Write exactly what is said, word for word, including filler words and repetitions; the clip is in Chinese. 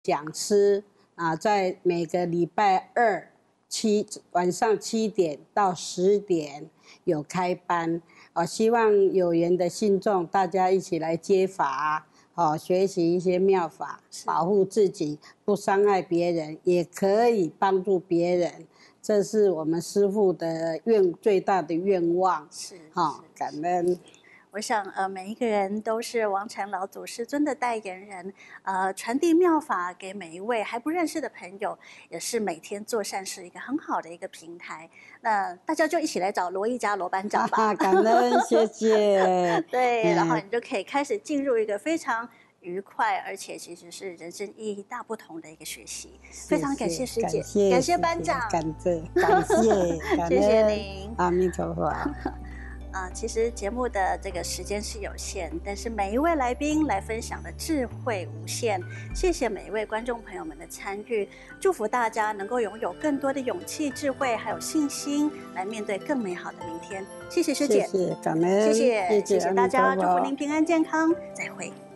讲师啊，在每个礼拜二七晚上七点到十点有开班，哦，希望有缘的信众大家一起来接法，哦，学习一些妙法，保护自己，不伤害别人，也可以帮助别人。这是我们师父的愿最大的愿望， 是， 哈、哦，感恩。 我想，呃，每一个人都是王禅老祖师尊的代言人，呃，传递妙法给每一位还不认识的朋友，也是每天做善事一个很好的一个平台。那大家就一起来找罗一家罗班长吧。 感恩，谢谢。 对，然后你就可以开始进入一个非常愉快，而且其实是人生意义大不同的一个学习。非常感谢师姐， 感谢感谢班长， 感谢感谢，感谢谢您， 阿弥陀佛。 啊、呃，其实节目的这个时间是有限，但是每一位来宾来分享的智慧无限。谢谢每一位观众朋友们的参与，祝福大家能够拥有更多的勇气、智慧，还有信心，来面对更美好的明天。谢谢师姐， 谢谢感恩， 谢谢谢谢谢谢大家，祝福您平安健康，再会。